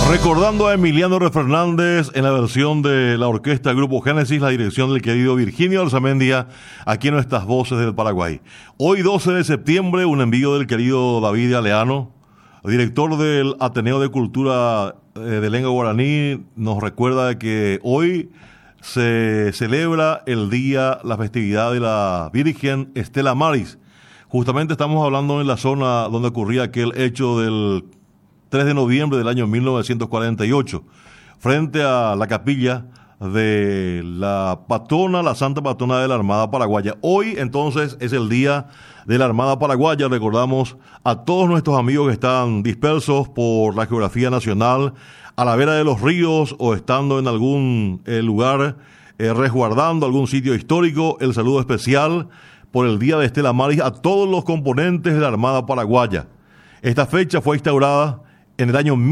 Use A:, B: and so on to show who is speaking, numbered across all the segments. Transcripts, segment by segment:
A: Recordando a Emiliano R. Fernández en la versión de la orquesta Grupo Génesis, la dirección del querido Virginio Alzamendia, aquí en nuestras voces del Paraguay. Hoy 12 de septiembre, un envío del querido David Aleano, director del Ateneo de Cultura de Lengua Guaraní, nos recuerda que hoy se celebra el día, la festividad de la Virgen Estela Maris. Justamente estamos hablando en la zona donde ocurría aquel hecho del 3 de noviembre del año 1948, frente a la capilla de la patrona, la santa patrona de la Armada Paraguaya. Hoy, entonces, es el Día de la Armada Paraguaya. Recordamos a todos nuestros amigos que están dispersos por la geografía nacional, a la vera de los ríos o estando en algún lugar resguardando algún sitio histórico. El saludo especial por el Día de Estela Maris a todos los componentes de la Armada Paraguaya. Esta fecha fue instaurada en el año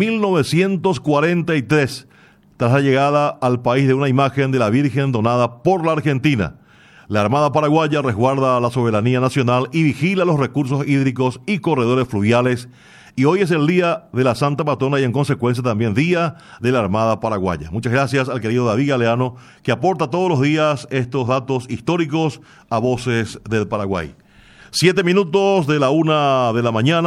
A: 1943, tras la llegada al país de una imagen de la Virgen donada por la Argentina. La Armada Paraguaya resguarda la soberanía nacional y vigila los recursos hídricos y corredores fluviales. Y hoy es el Día de la Santa Patrona y en consecuencia también Día de la Armada Paraguaya. Muchas gracias al querido David Galeano, que aporta todos los días estos datos históricos a Voces del Paraguay. 7 minutos de la 1 de la mañana,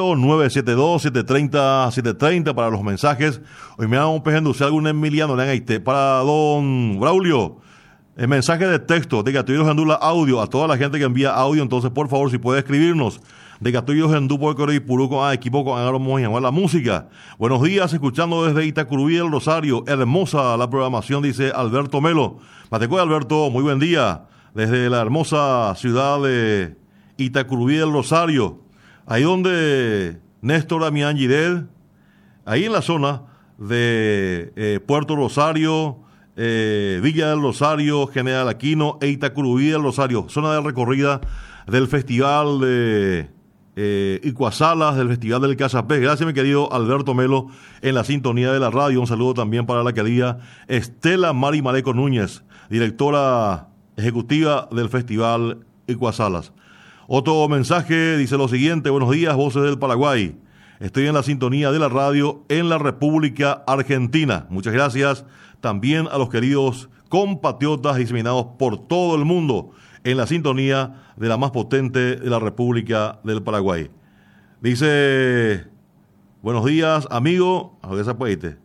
A: 0972-730-730 para los mensajes. Hoy me hago un pejendo, si algún Emiliano le haga para don Braulio, el mensaje de texto de Gatullos Gendú, audio, a toda la gente que envía audio, entonces por favor si puede escribirnos, de Gatullos Gendú por Correo y Purú con equipo con Agaromos y la música. Buenos días, escuchando desde Itacurubí del Rosario, hermosa la programación, dice Alberto Melo. Matecoy Alberto, muy buen día, desde la hermosa ciudad de Itacurubí del Rosario, ahí donde Néstor Damián Gired, ahí en la zona de Puerto Rosario, Villa del Rosario, General Aquino e Itacurubí del Rosario, zona de recorrida del Festival de Icuasalas, del Festival del Casapé. Gracias, mi querido Alberto Melo, en la sintonía de la radio. Un saludo también para la querida Estela Mari Mareco Núñez, directora ejecutiva del Festival Icuasalas. Otro mensaje dice lo siguiente: buenos días, Voces del Paraguay. Estoy en la sintonía de la radio en la República Argentina. Muchas gracias también a los queridos compatriotas diseminados por todo el mundo en la sintonía de la más potente de la República del Paraguay. Dice, buenos días, amigo. A ver,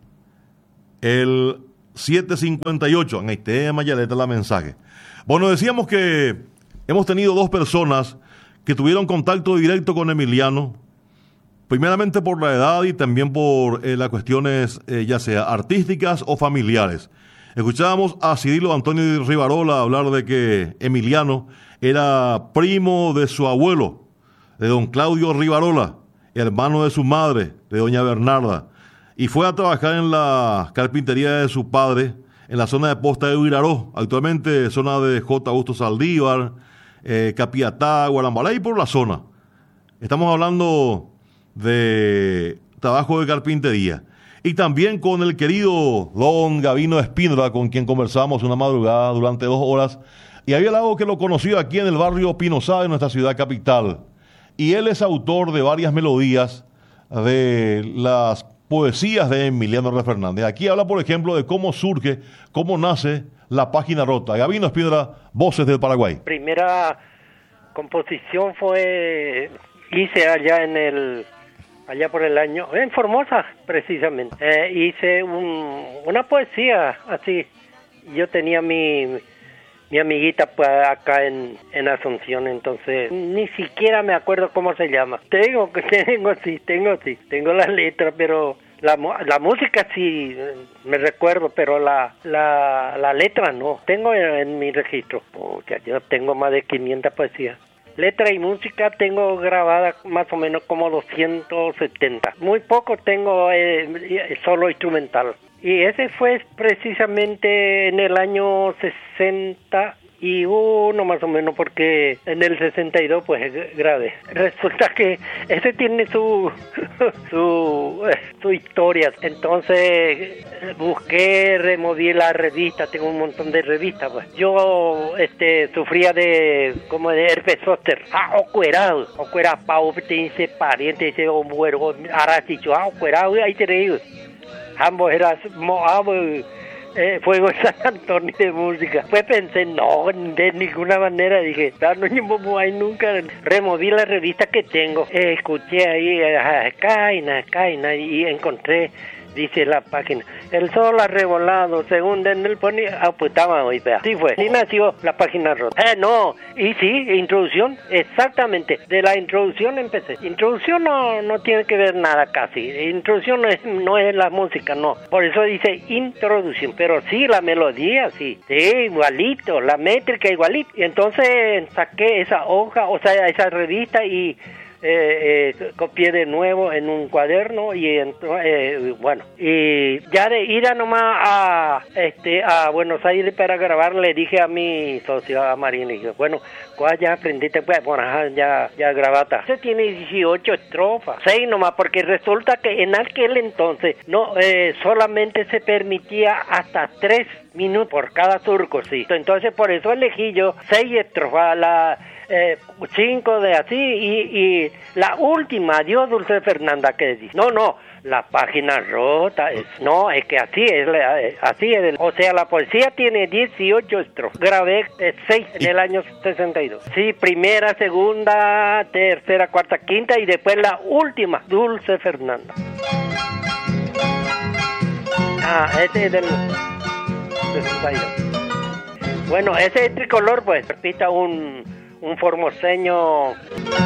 A: el 758, en este Mayaleta la mensaje. Bueno, decíamos que hemos tenido dos personas que tuvieron contacto directo con Emiliano, primeramente por la edad y también por las cuestiones ya sea artísticas o familiares. Escuchábamos a Cirilo Antonio Rivarola hablar de que Emiliano era primo de su abuelo, de don Claudio Rivarola, hermano de su madre, de doña Bernarda, y fue a trabajar en la carpintería de su padre en la zona de Posta de Huiraró, actualmente zona de J. Augusto Saldívar, Capiatá, Guarambalá y por la zona. Estamos hablando de trabajo de carpintería. Y también con el querido don Gavino Espíndola, con quien conversamos una madrugada durante 2 horas. Y había algo que lo conoció aquí en el barrio Pinosá de nuestra ciudad capital. Y él es autor de varias melodías de las poesías de Emiliano R. Fernández. Aquí habla, por ejemplo, de cómo surge, cómo nace La Página Rota. Gavino Espíndola, Voces del Paraguay.
B: Primera composición hice allá por el año, en Formosa precisamente, hice una poesía así. Yo tenía mi amiguita pues, acá en Asunción, entonces ni siquiera me acuerdo cómo se llama. Tengo la letra, pero la música sí me recuerdo, pero la letra no. Tengo en mi registro, yo tengo más de 500 poesías. Letra y música tengo grabada más o menos como 270. Muy poco tengo solo instrumental. Y ese fue precisamente en el año 61 más o menos, porque en el 62 pues grabé. Resulta que ese tiene su historia. Entonces busqué, removí la revista, tengo un montón de revistas pues. Yo sufría de herpes zóster. Ocuerado pau te dice pariente dice muero ahora si yo ocuerado ahí te digo. ambos eran Moab, Fuego de San Antonio de música. Pues pensé, no, de ninguna manera, dije, no hay nunca. Removí la revista que tengo, escuché ahí, Caina, y encontré, dice la página, el sol arrebolado, según en el pone, aputaba hoy, vea. Sí fue, sí nació la página rota. No, y sí, introducción, exactamente, de la introducción empecé. Introducción no tiene que ver nada casi, introducción no es la música, no. Por eso dice introducción, pero sí, la melodía, sí, igualito, la métrica igualito. Y entonces saqué esa hoja, o sea, esa revista y copié de nuevo en un cuaderno y bueno, y ya de ir a nomás a Buenos Aires para grabar, le dije a mi socio, a Marín, le dije, bueno, ¿cuál ya aprendiste? Pues bueno, ya grabata. Usted tiene 18 estrofas, 6 nomás, porque resulta que en aquel entonces no solamente se permitía hasta 3 minutos por cada surco, sí. Entonces por eso elegí yo 6 estrofas, 5 de así y la última, Dios Dulce Fernanda, que dice, no, la página rota, es que así es, o sea, la poesía tiene 18 estrofas, grabé 6 en el año 62, sí, primera, segunda, tercera, cuarta, quinta y después la última, Dulce Fernanda. Este es del 62. Bueno, ese es Tricolor, pues, repita un formoseño